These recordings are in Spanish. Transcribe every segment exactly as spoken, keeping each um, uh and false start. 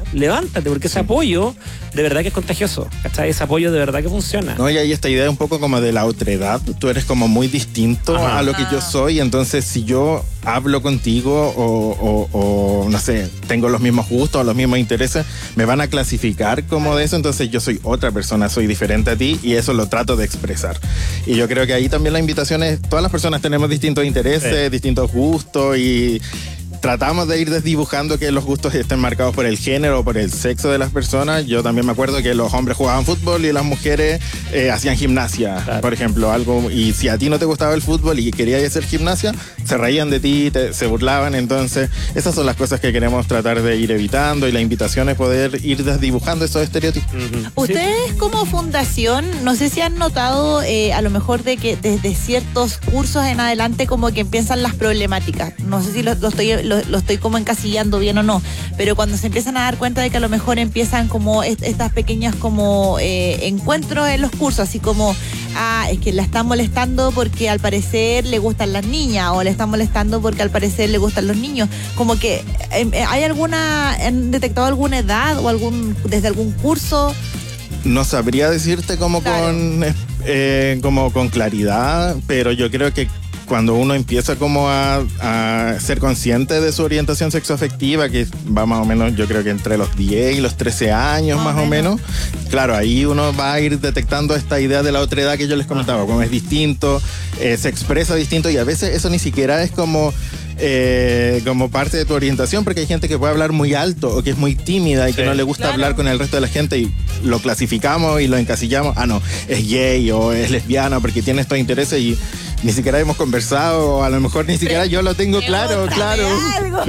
levántate, porque ese apoyo de verdad que es contagioso, ¿cachai? Ese apoyo de verdad que funciona. No, y hay esta idea un poco como de la otredad, tú eres como muy distinto Ajá. a lo que yo soy, entonces si yo hablo contigo o, o, o no sé, tengo los mismos gustos o los mismos intereses, me van a clasificar como de eso, entonces yo soy otra persona, soy diferente a ti y eso lo trato de expresar. Y yo creo que ahí también la invitación es, todas las personas tenemos distintos intereses, sí. distintos gustos y tratamos de ir desdibujando que los gustos estén marcados por el género o por el sexo de las personas. Yo también me acuerdo que los hombres jugaban fútbol y las mujeres eh, hacían gimnasia, claro. por ejemplo, algo. Y si a ti no te gustaba el fútbol y querías hacer gimnasia, se reían de ti, te, se burlaban. Entonces, esas son las cosas que queremos tratar de ir evitando y la invitación es poder ir desdibujando esos estereotipos. Uh-huh. Ustedes como fundación, no sé si han notado eh, a lo mejor de que desde ciertos cursos en adelante como que empiezan las problemáticas. No sé si lo, lo estoy... Lo, lo estoy como encasillando bien o no, pero cuando se empiezan a dar cuenta de que a lo mejor empiezan como est- estas pequeñas como eh, encuentros en los cursos, así como, ah, es que la están molestando porque al parecer le gustan las niñas, o le están molestando porque al parecer le gustan los niños, como que eh, ¿hay alguna, han detectado alguna edad o algún, desde algún curso? No sabría decirte como claro. con eh, como con claridad, pero yo creo que cuando uno empieza como a, a ser consciente de su orientación sexoafectiva, que va más o menos, yo creo que entre los diez y los trece años más, más o menos, claro, ahí uno va a ir detectando esta idea de la otredad que yo les comentaba, como es distinto, eh, se expresa distinto y a veces eso ni siquiera es como... Eh, como parte de tu orientación, porque hay gente que puede hablar muy alto o que es muy tímida y sí. que no le gusta claro. hablar con el resto de la gente y lo clasificamos y lo encasillamos, ah no, es gay o es lesbiana porque tiene estos intereses y ni siquiera hemos conversado o a lo mejor ni siquiera yo lo tengo claro, claro. Algo.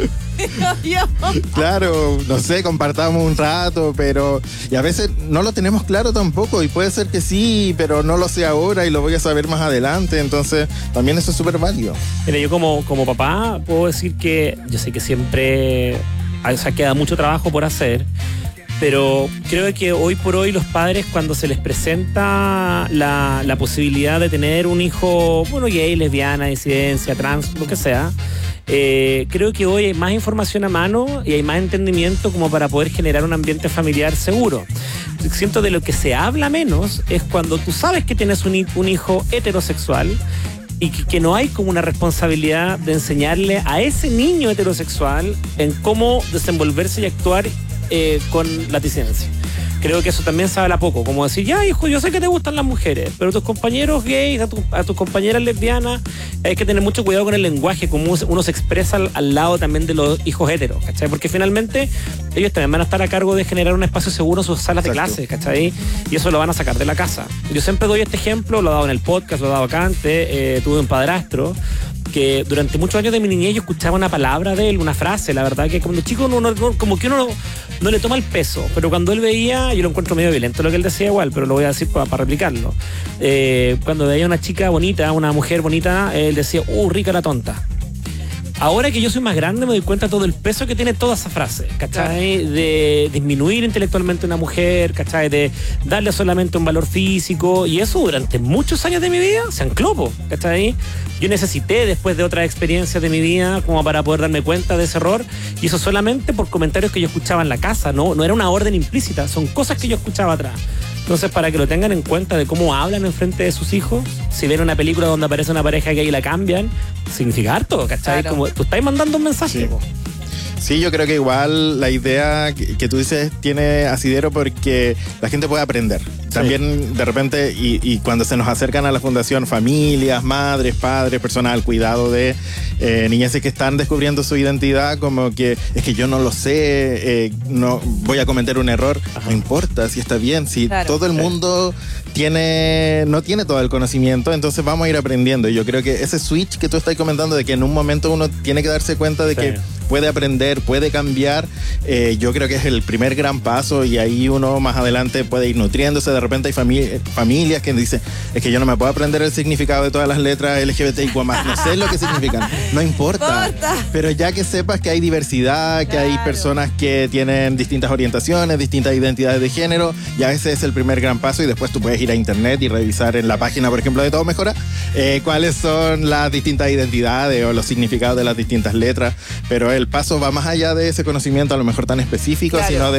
Claro, no sé, compartamos un rato, pero y a veces no lo tenemos claro tampoco y puede ser que sí, pero no lo sé ahora y lo voy a saber más adelante, entonces también eso es súper válido. Mira, yo como, como papá puedo decir que yo sé que siempre o sea, queda mucho trabajo por hacer, pero creo que hoy por hoy los padres cuando se les presenta la, la posibilidad de tener un hijo, bueno, gay, lesbiana, disidencia, trans, lo que sea, Eh, creo que hoy hay más información a mano y hay más entendimiento como para poder generar un ambiente familiar seguro. Siento de lo que se habla menos es cuando tú sabes que tienes un, un hijo heterosexual y que, que no hay como una responsabilidad de enseñarle a ese niño heterosexual en cómo desenvolverse y actuar eh, con la disidencia. Creo que eso también se habla poco, como decir, ya hijo, yo sé que te gustan las mujeres, pero tus compañeros gays, a, tu, a tus compañeras lesbianas, hay que tener mucho cuidado con el lenguaje, como uno se expresa al, al lado también de los hijos heteros, ¿cachai? Porque finalmente ellos también van a estar a cargo de generar un espacio seguro en sus salas Exacto. de clases, ¿cachai? Y eso lo van a sacar de la casa. Yo siempre doy este ejemplo, lo he dado en el podcast, lo he dado acá antes, eh, tuve un padrastro, que durante muchos años de mi niñez yo escuchaba una palabra de él, una frase, la verdad que cuando chico no, no, no, como que uno no, no le toma el peso, pero cuando él veía, yo lo encuentro medio violento lo que él decía igual, pero lo voy a decir para, para replicarlo, eh, cuando veía una chica bonita, una mujer bonita, él decía, uh, rica la tonta. Ahora que yo soy más grande me doy cuenta de todo el peso que tiene toda esa frase, ¿cachai? De disminuir intelectualmente a una mujer, ¿cachai? De darle solamente un valor físico y eso durante muchos años de mi vida se ancló, ¿cachai? Yo necesité después de otras experiencias de mi vida como para poder darme cuenta de ese error y eso solamente por comentarios que yo escuchaba en la casa, no, no era una orden implícita, son cosas que yo escuchaba atrás. Entonces, para que lo tengan en cuenta de cómo hablan en frente de sus hijos, si ven una película donde aparece una pareja gay y la cambian, significa harto, ¿cachai? Claro. Como tú estás mandando un mensaje. Sí. Sí, yo creo que igual la idea que, que tú dices tiene asidero porque la gente puede aprender. También sí. de repente, y, y cuando se nos acercan a la fundación familias, madres, padres, personas al cuidado de eh, niñeces que están descubriendo su identidad, como que es que yo no lo sé, eh, no voy a cometer un error. Ajá. No importa, si está bien, si claro. todo el mundo tiene no tiene todo el conocimiento, entonces vamos a ir aprendiendo. Y yo creo que ese switch que tú estás comentando de que en un momento uno tiene que darse cuenta de sí. que puede aprender, puede cambiar, eh, yo creo que es el primer gran paso y ahí uno más adelante puede ir nutriéndose. De repente hay famili- familias que dicen, es que yo no me puedo aprender el significado de todas las letras L G B T I Q más, no sé lo que significan, no importa, importa. Pero ya que sepas que hay diversidad, que claro. hay personas que tienen distintas orientaciones, distintas identidades de género, ya ese es el primer gran paso y después tú puedes ir a internet y revisar en la página, por ejemplo, de Todo Mejora, eh, cuáles son las distintas identidades o los significados de las distintas letras, pero el paso va más allá de ese conocimiento a lo mejor tan específico, claro. sino de